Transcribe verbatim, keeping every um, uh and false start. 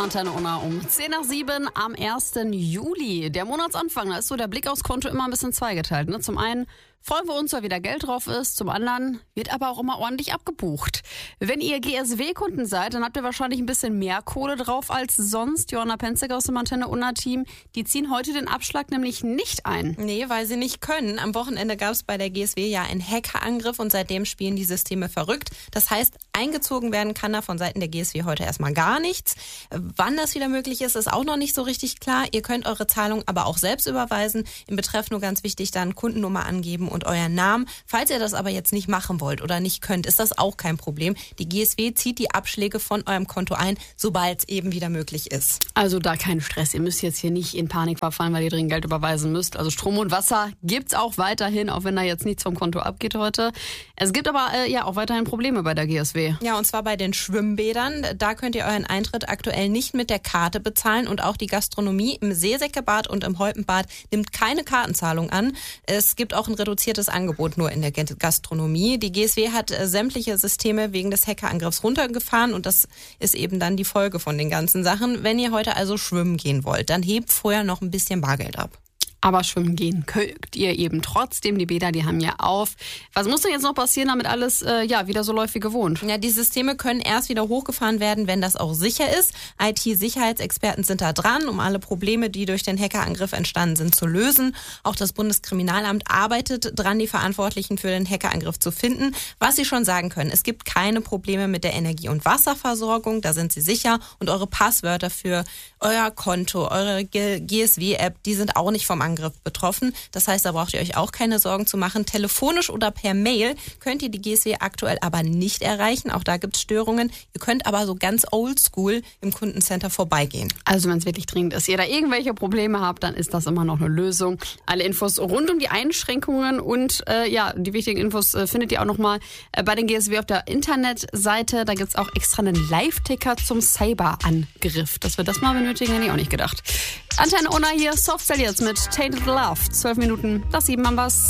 Antenne Unna um zehn nach sieben am ersten Juli. Der Monatsanfang, da ist so der Blick aufs Konto immer ein bisschen zweigeteilt. Ne? Zum einen freuen wir uns, weil wieder Geld drauf ist. Zum anderen wird aber auch immer ordentlich abgebucht. Wenn ihr G S W-Kunden seid, dann habt ihr wahrscheinlich ein bisschen mehr Kohle drauf als sonst. Johanna Penzig aus dem Antenne Unna-Team, die ziehen heute den Abschlag nämlich nicht ein. Nee, weil sie nicht können. Am Wochenende gab es bei der G S W ja einen Hackerangriff und seitdem spielen die Systeme verrückt. Das heißt, eingezogen werden kann da von Seiten der G S W heute erstmal gar nichts. Wann das wieder möglich ist, ist auch noch nicht so richtig klar. Ihr könnt eure Zahlung aber auch selbst überweisen. Im Betreff nur ganz wichtig, dann Kundennummer angeben und euren Namen. Falls ihr das aber jetzt nicht machen wollt oder nicht könnt, ist das auch kein Problem. Die G S W zieht die Abschläge von eurem Konto ein, sobald es eben wieder möglich ist. Also da kein Stress. Ihr müsst jetzt hier nicht in Panik verfallen, weil ihr dringend Geld überweisen müsst. Also Strom und Wasser gibt's auch weiterhin, auch wenn da jetzt nichts vom Konto abgeht heute. Es gibt aber äh, ja auch weiterhin Probleme bei der G S W. Ja, und zwar bei den Schwimmbädern. Da könnt ihr euren Eintritt aktuell nicht mit der Karte bezahlen und auch die Gastronomie im Seesäckebad und im Holpenbad nimmt keine Kartenzahlung an. Es gibt auch ein reduziertes Angebot nur in der Gastronomie. Die G S W hat äh, sämtliche Systeme wegen des Hackerangriffs runtergefahren und das ist eben dann die Folge von den ganzen Sachen. Wenn ihr heute also schwimmen gehen wollt, dann hebt vorher noch ein bisschen Bargeld ab. Aber schwimmen gehen könnt ihr eben trotzdem. Die Bäder, die haben ja auf. Was muss denn jetzt noch passieren, damit alles äh, ja wieder so läuft wie gewohnt? Ja, die Systeme können erst wieder hochgefahren werden, wenn das auch sicher ist. I T-Sicherheitsexperten sind da dran, um alle Probleme, die durch den Hackerangriff entstanden sind, zu lösen. Auch das Bundeskriminalamt arbeitet dran, die Verantwortlichen für den Hackerangriff zu finden. Was sie schon sagen können, es gibt keine Probleme mit der Energie- und Wasserversorgung, da sind sie sicher. Und eure Passwörter für euer Konto, eure G S W-App, die sind auch nicht vom Angriff betroffen. Das heißt, da braucht ihr euch auch keine Sorgen zu machen. Telefonisch oder per Mail könnt ihr die G S W aktuell aber nicht erreichen. Auch da gibt es Störungen. Ihr könnt aber so ganz oldschool im Kundencenter vorbeigehen. Also wenn es wirklich dringend ist, ihr da irgendwelche Probleme habt, dann ist das immer noch eine Lösung. Alle Infos rund um die Einschränkungen und äh, ja, die wichtigen Infos äh, findet ihr auch nochmal äh, bei den G S W auf der Internetseite. Da gibt es auch extra einen Live-Ticker zum Cyberangriff. Dass wir das mal benötigen, hätte ich auch nicht gedacht. Antenne Unna hier, Softcell jetzt mit Tainted Love. Zwölf Minuten, das sieben haben wir's.